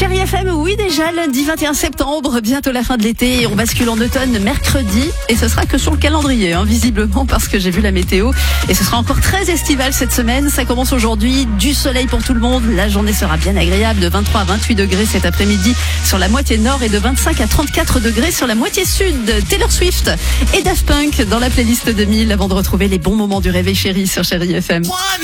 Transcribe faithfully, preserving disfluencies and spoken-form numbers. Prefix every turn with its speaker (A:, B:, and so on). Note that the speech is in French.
A: Chérie F M, oui déjà, lundi vingt et un septembre, bientôt la fin de l'été et on bascule en automne mercredi et ce sera que sur le calendrier, hein, visiblement parce que j'ai vu la météo et ce sera encore très estival cette semaine. Ça commence aujourd'hui, du soleil pour tout le monde, la journée sera bien agréable de vingt-trois à vingt-huit degrés cet après-midi sur la moitié nord et de vingt-cinq à trente-quatre degrés sur la moitié sud. Taylor Swift et Daft Punk dans la playlist deux mille avant de retrouver les bons moments du réveil chéri sur Chérie F M.